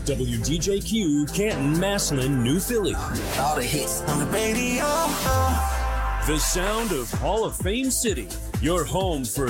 WDJQ, Canton, Massillon, New Philly. All the hits on the radio. The sound of Hall of Fame City, your home for